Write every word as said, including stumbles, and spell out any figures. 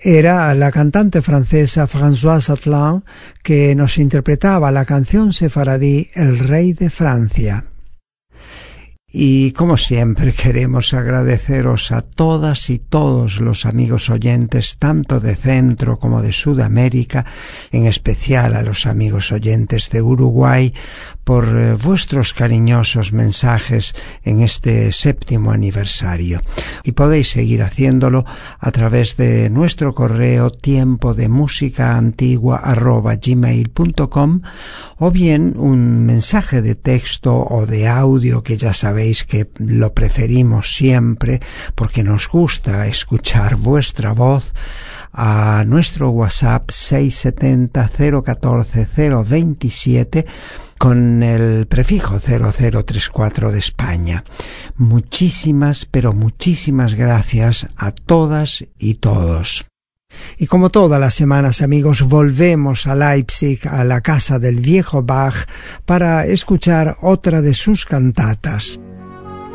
Era la cantante francesa Françoise Atlan que nos interpretaba la canción sefaradí El Rey de Francia. Y como siempre queremos agradeceros a todas y todos los amigos oyentes, tanto de Centro como de Sudamérica, en especial a los amigos oyentes de Uruguay, por eh, vuestros cariñosos mensajes en este séptimo aniversario. Y podéis seguir haciéndolo a través de nuestro correo tiempo de música antigua arroba gmail punto com, o bien un mensaje de texto o de audio, que ya sabéis que lo preferimos siempre porque nos gusta escuchar vuestra voz, a nuestro WhatsApp seis siete cero cero uno cuatro cero dos siete con el prefijo cero cero tres cuatro de España. Muchísimas, pero muchísimas gracias a todas y todos. Y como todas las semanas, amigos, volvemos a Leipzig, a la casa del viejo Bach, para escuchar otra de sus cantatas.